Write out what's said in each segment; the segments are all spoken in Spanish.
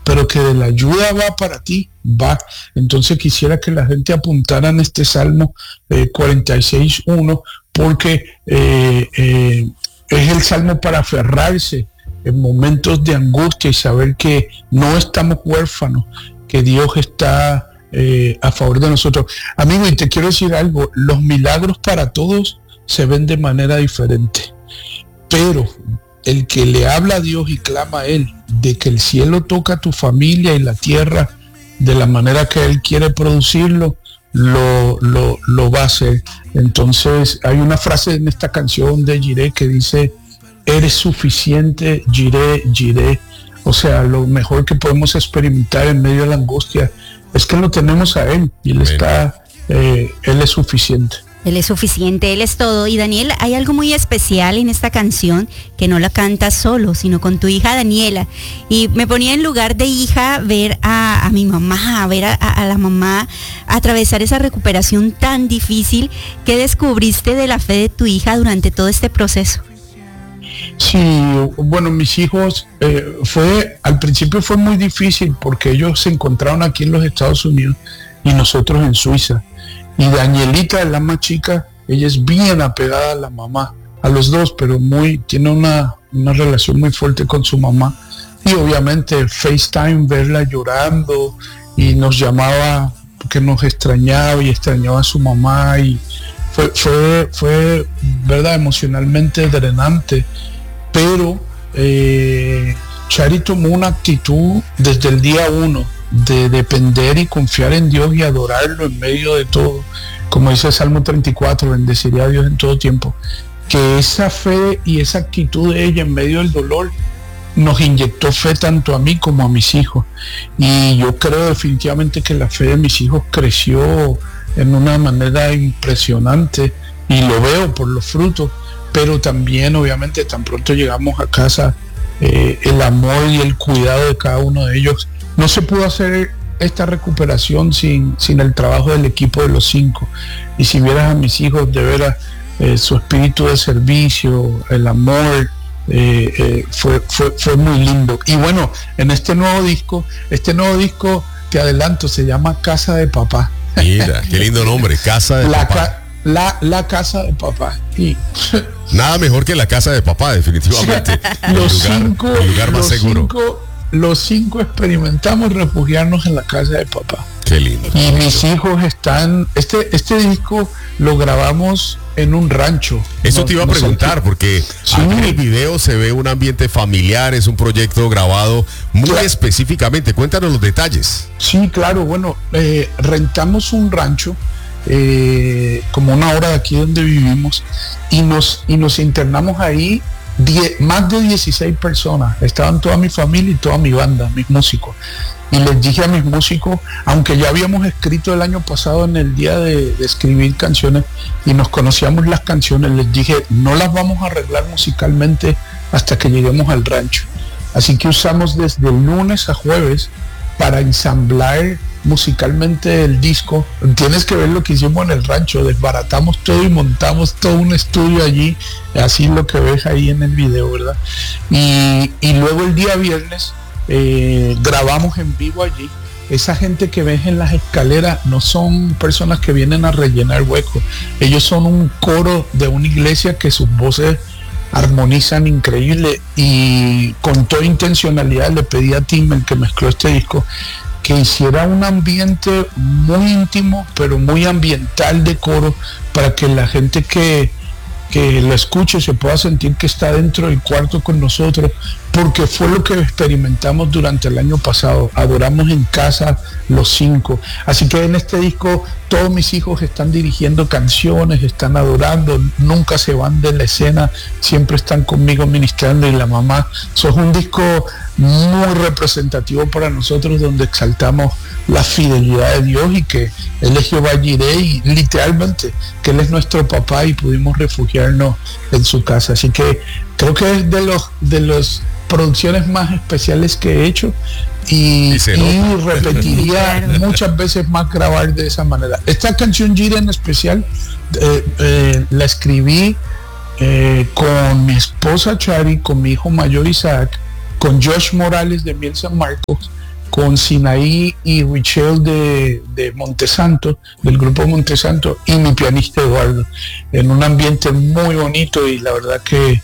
pero que de la ayuda va para ti, va. Entonces quisiera que la gente apuntara en este Salmo 46:1, porque es el Salmo para aferrarse en momentos de angustia y saber que no estamos huérfanos, que Dios está a favor de nosotros. Amigo, y te quiero decir algo, los milagros para todos se ven de manera diferente, pero el que le habla a Dios y clama a Él de que el cielo toca a tu familia y la tierra de la manera que Él quiere producirlo, lo va a hacer. Entonces hay una frase en esta canción de Jireh que dice: eres suficiente, Jireh, Jireh. O sea, lo mejor que podemos experimentar en medio de la angustia es que lo tenemos a Él y Él es suficiente. Él es suficiente, Él es todo. Y Daniel, hay algo muy especial en esta canción, que no la cantas solo, sino con tu hija Daniela. Y me ponía en lugar de hija ver a mi mamá, ver a la mamá atravesar esa recuperación tan difícil. ¿Qué descubriste de la fe de tu hija durante todo este proceso? Sí, bueno, mis hijos, al principio fue muy difícil porque ellos se encontraron aquí en los Estados Unidos y nosotros en Suiza. Y Danielita, la más chica, ella es bien apegada a la mamá, a los dos, pero tiene una relación muy fuerte con su mamá. Y obviamente FaceTime, verla llorando, y nos llamaba porque nos extrañaba y extrañaba a su mamá, y fue verdad, emocionalmente drenante. Pero Chari tomó una actitud desde el día 1 de depender y confiar en Dios y adorarlo en medio de todo. Como dice el Salmo 34, bendeciré a Dios en todo tiempo. Que esa fe y esa actitud de ella en medio del dolor nos inyectó fe tanto a mí como a mis hijos. Y yo creo definitivamente que la fe de mis hijos creció en una manera impresionante, y lo veo por los frutos. Pero también, obviamente, tan pronto llegamos a casa, el amor y el cuidado de cada uno de ellos. No se pudo hacer esta recuperación sin el trabajo del equipo de los 5. Y si vieras a mis hijos, de veras, su espíritu de servicio, el amor, fue muy lindo. Y bueno, en este nuevo disco, te adelanto, se llama Casa de Papá. Mira, qué lindo nombre, Casa de Papá. La casa de papá. Y nada mejor que la casa de papá, definitivamente. El lugar más seguro. Los 5 experimentamos refugiarnos en la casa de papá. Qué lindo. Y mis hijos están... Este disco lo grabamos en un rancho. Eso te iba a preguntar, porque sí, en el video se ve un ambiente familiar, es un proyecto grabado muy específicamente. Cuéntanos los detalles. Sí, claro. Bueno, rentamos un rancho como una hora de aquí donde vivimos, y nos internamos ahí. Más de 16 personas, estaban toda mi familia y toda mi banda, mis músicos. Y les dije a mis músicos, aunque ya habíamos escrito el año pasado en el día de escribir canciones y nos conocíamos las canciones, les dije, no las vamos a arreglar musicalmente hasta que lleguemos al rancho. Así que usamos desde el lunes a jueves para ensamblar musicalmente el disco. Tienes que ver lo que hicimos en el rancho, desbaratamos todo y montamos todo un estudio allí, así lo que ves ahí en el video, ¿verdad? Y luego el día viernes grabamos en vivo allí. Esa gente que ves en las escaleras no son personas que vienen a rellenar huecos, ellos son un coro de una iglesia que sus voces armonizan increíble, y con toda intencionalidad le pedí a Tim, el que mezcló este disco, que hiciera un ambiente muy íntimo, pero muy ambiental de coro, para que la gente que lo escuche se pueda sentir que está dentro del cuarto con nosotros, porque fue lo que experimentamos durante el año pasado. Adoramos en casa los 5. Así que en este disco todos mis hijos están dirigiendo canciones, están adorando, nunca se van de la escena, siempre están conmigo ministrando, y la mamá. Eso es un disco muy representativo para nosotros, donde exaltamos la fidelidad de Dios y que Él es Jehová Jireh, y literalmente que Él es nuestro papá, y pudimos refugiarnos en su casa. Así que creo que es de los producciones más especiales que he hecho, y repetiría muchas veces más grabar de esa manera. Esta canción Jireh en especial la escribí con mi esposa Chari, con mi hijo mayor Isaac, con Josh Morales de Miel San Marcos, con Sinaí y Richelle de Montesanto, del grupo Montesanto, y mi pianista Eduardo, en un ambiente muy bonito, y la verdad que,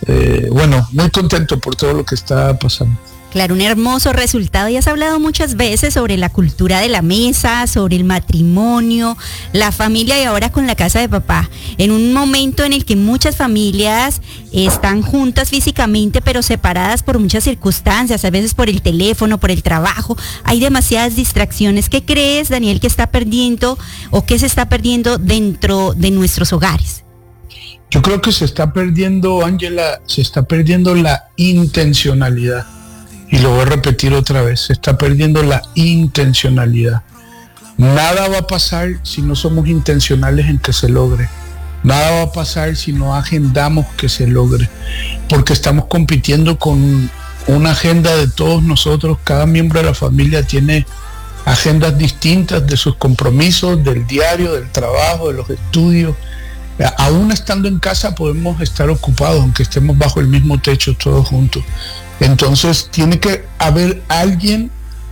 muy contento por todo lo que está pasando. Claro, un hermoso resultado. Y has hablado muchas veces sobre la cultura de la mesa, sobre el matrimonio, la familia, y ahora con la casa de papá. En un momento en el que muchas familias están juntas físicamente, pero separadas por muchas circunstancias, a veces por el teléfono, por el trabajo. Hay demasiadas distracciones. ¿Qué crees, Daniel, que está perdiendo o qué se está perdiendo dentro de nuestros hogares? Yo creo que se está perdiendo, Ángela, se está perdiendo la intencionalidad. Y lo voy a repetir otra vez, se está perdiendo la intencionalidad. Nada va a pasar si no somos intencionales en que se logre. Nada va a pasar si no agendamos que se logre. Porque estamos compitiendo con una agenda de todos nosotros. Cada miembro de la familia tiene agendas distintas de sus compromisos, del diario, del trabajo, de los estudios. Aún estando en casa podemos estar ocupados, aunque estemos bajo el mismo techo todos juntos. Entonces tiene que haber alguien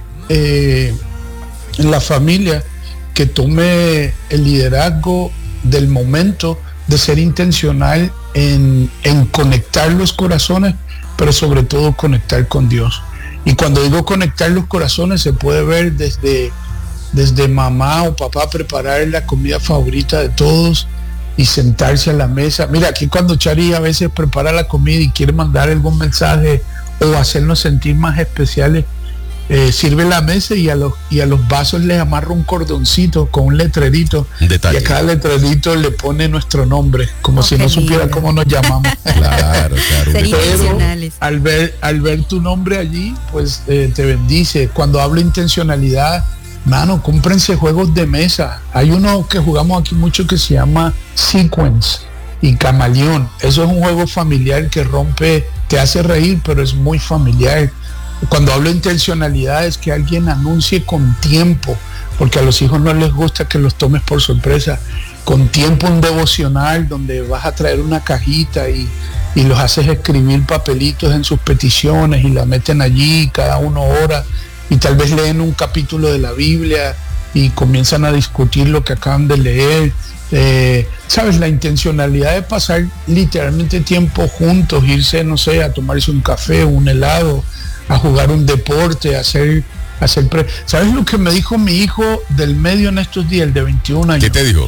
en la familia que tome el liderazgo del momento, de ser intencional en conectar los corazones, pero sobre todo conectar con Dios. Y cuando digo conectar los corazones, se puede ver desde mamá o papá preparar la comida favorita de todos y sentarse a la mesa. Mira, aquí cuando Chari a veces prepara la comida y quiere mandar algún mensaje o hacernos sentir más especiales, sirve la mesa y a los vasos les amarra un cordoncito con un letrerito, y a cada letrerito le pone nuestro nombre, como si no supiera cómo nos llamamos. Claro. Pero al ver tu nombre allí, pues te bendice. Cuando hablo intencionalidad, mano, cómprense juegos de mesa. Hay uno que jugamos aquí mucho que se llama Sequence y Camaleón. Eso es un juego familiar que te hace reír, pero es muy familiar. Cuando hablo de intencionalidad es que alguien anuncie con tiempo, porque a los hijos no les gusta que los tomes por sorpresa. Con tiempo un devocional donde vas a traer una cajita y los haces escribir papelitos en sus peticiones y la meten allí, cada uno ora, y tal vez leen un capítulo de la Biblia y comienzan a discutir lo que acaban de leer. Sabes, la intencionalidad de pasar literalmente tiempo juntos, irse, no sé, a tomarse un café, un helado, a jugar un deporte, ¿Sabes lo que me dijo mi hijo del medio en estos días, el de 21 años? ¿Qué te dijo?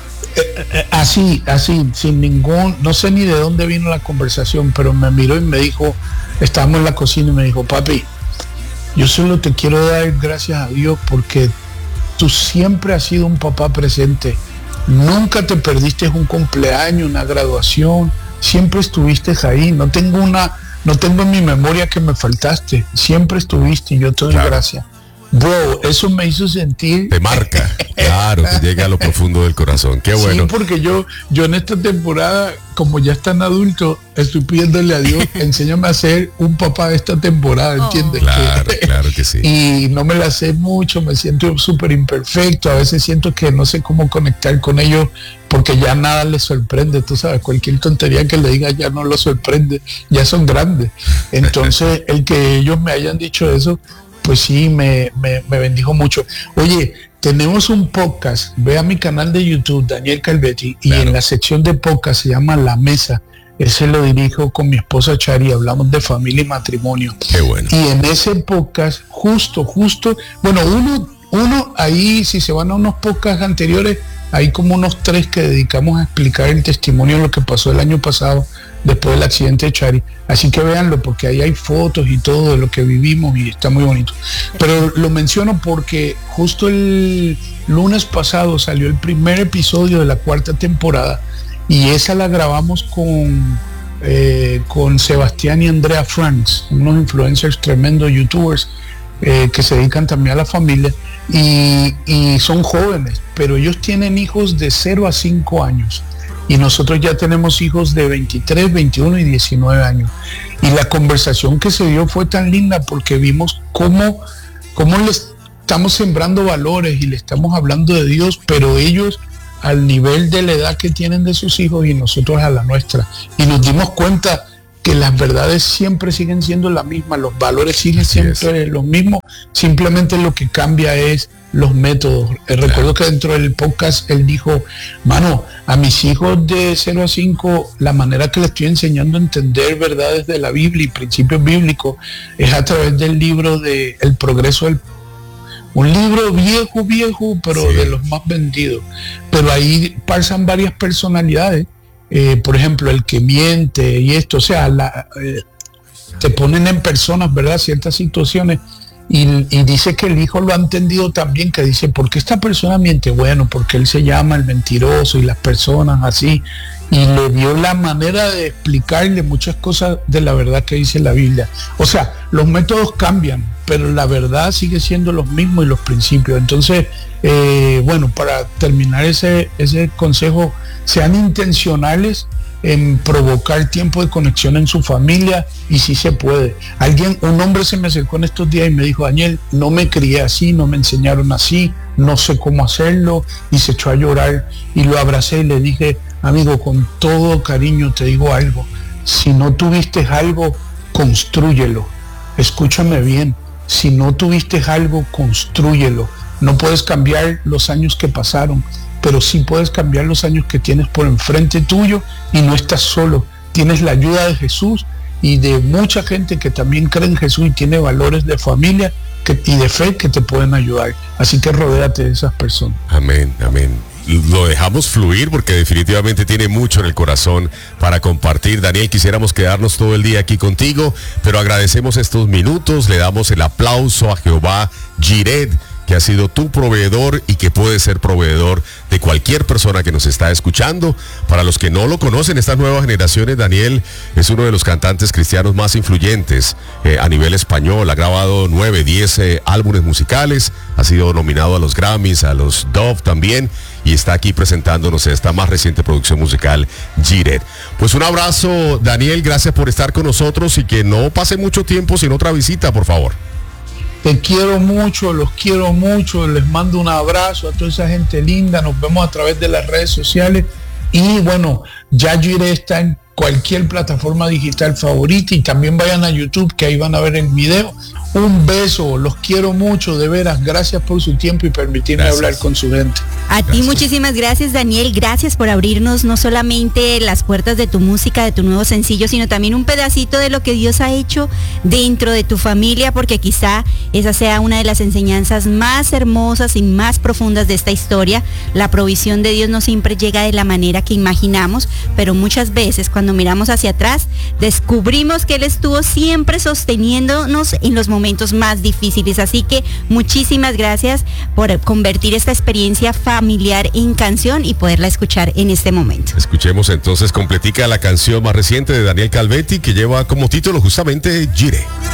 Así, sin ningún, no sé ni de dónde vino la conversación, pero me miró y me dijo, estábamos en la cocina y me dijo: papi, yo solo te quiero dar gracias a Dios porque tú siempre has sido un papá presente. Nunca te perdiste un cumpleaños, una graduación, siempre estuviste ahí. No tengo en mi memoria que me faltaste, siempre estuviste y yo te doy gracias. Bro, eso me hizo sentir... Te marca, claro, te llega a lo profundo del corazón. Qué bueno. Sí, porque yo en esta temporada, como ya es tan adulto, estoy pidiéndole a Dios, enséñame a ser un papá de esta temporada, ¿entiendes? Claro que sí. Y no me la sé mucho, me siento súper imperfecto, a veces siento que no sé cómo conectar con ellos, porque ya nada les sorprende, tú sabes, cualquier tontería que le diga ya no los sorprende, ya son grandes. Entonces, el que ellos me hayan dicho eso, pues sí, me bendijo mucho. Oye, tenemos un podcast, ve a mi canal de YouTube, Daniel Calvetti, y en la sección de podcast se llama La Mesa. Ese lo dirijo con mi esposa Chari, hablamos de familia y matrimonio. Qué bueno. Y en ese podcast, justo, bueno, uno ahí, si se van a unos podcasts anteriores, hay como unos 3 que dedicamos a explicar el testimonio de lo que pasó el año pasado después del accidente de Chari. Así que véanlo, porque ahí hay fotos y todo de lo que vivimos y está muy bonito. Pero lo menciono porque justo el lunes pasado salió el primer episodio de la 4ª temporada y esa la grabamos con Sebastián y Andrea Franks, unos influencers tremendos, youtubers, que se dedican también a la familia y son jóvenes, pero ellos tienen hijos de 0 a 5 años. Y nosotros ya tenemos hijos de 23, 21 y 19 años. Y la conversación que se dio fue tan linda porque vimos cómo les estamos sembrando valores y le estamos hablando de Dios, pero ellos al nivel de la edad que tienen de sus hijos y nosotros a la nuestra. Y nos dimos cuenta que las verdades siempre siguen siendo las mismas, los valores siguen siempre los mismos, simplemente lo que cambia es los métodos. Recuerdo que dentro del podcast él dijo, mano, a mis hijos de 0 a 5, la manera que les estoy enseñando a entender verdades de la Biblia y principios bíblicos es a través del libro de El Progreso del... Un libro viejo, pero de los más vendidos. Pero ahí pasan varias personalidades. Por ejemplo, el que miente y esto, o sea, te ponen en personas, ¿verdad? Ciertas situaciones y dice que el hijo lo ha entendido también, que dice, ¿por qué esta persona miente? Bueno, porque él se llama el mentiroso y las personas así, y le dio la manera de explicarle muchas cosas de la verdad que dice la Biblia. O sea, los métodos cambian, pero la verdad sigue siendo los mismos y los principios. Entonces, bueno, para terminar ese consejo, sean intencionales en provocar tiempo de conexión en su familia, y si se puede. Un hombre se me acercó en estos días y me dijo, Daniel, no me crié así, no me enseñaron así, no sé cómo hacerlo, y se echó a llorar, y lo abracé y le dije, amigo, con todo cariño te digo algo, si no tuviste algo, constrúyelo. Escúchame bien, si no tuviste algo, constrúyelo. No puedes cambiar los años que pasaron, pero sí puedes cambiar los años que tienes por enfrente tuyo, y no estás solo. Tienes la ayuda de Jesús y de mucha gente que también cree en Jesús y tiene valores de familia y de fe que te pueden ayudar. Así que rodéate de esas personas. Amén, amén. Lo dejamos fluir porque definitivamente tiene mucho en el corazón para compartir. Daniel, quisiéramos quedarnos todo el día aquí contigo, pero agradecemos estos minutos, le damos el aplauso a Jehová Jireh, que ha sido tu proveedor y que puede ser proveedor de cualquier persona que nos está escuchando. Para los que no lo conocen, estas nuevas generaciones, Daniel es uno de los cantantes cristianos más influyentes a nivel español. Ha grabado 9, 10 álbumes musicales, ha sido nominado a los Grammys, a los Dove también, y está aquí presentándonos esta más reciente producción musical, Jireh. Pues un abrazo, Daniel, gracias por estar con nosotros, y que no pase mucho tiempo sin otra visita, por favor. Te quiero mucho, los quiero mucho, les mando un abrazo a toda esa gente linda, nos vemos a través de las redes sociales, y bueno, ya Jireh está en cualquier plataforma digital favorita, y también vayan a YouTube, que ahí van a ver el video. Un beso, los quiero mucho, de veras, gracias por su tiempo y permitirme hablar con su gente. A ti muchísimas gracias, Daniel, gracias por abrirnos no solamente las puertas de tu música, de tu nuevo sencillo, sino también un pedacito de lo que Dios ha hecho dentro de tu familia, porque quizá esa sea una de las enseñanzas más hermosas y más profundas de esta historia. La provisión de Dios no siempre llega de la manera que imaginamos, pero muchas veces cuando miramos hacia atrás, descubrimos que Él estuvo siempre sosteniéndonos en los momentos más difíciles. Así que muchísimas gracias por convertir esta experiencia familiar en canción y poderla escuchar en este momento. Escuchemos entonces completica la canción más reciente de Daniel Calvetti, que lleva como título justamente Jireh.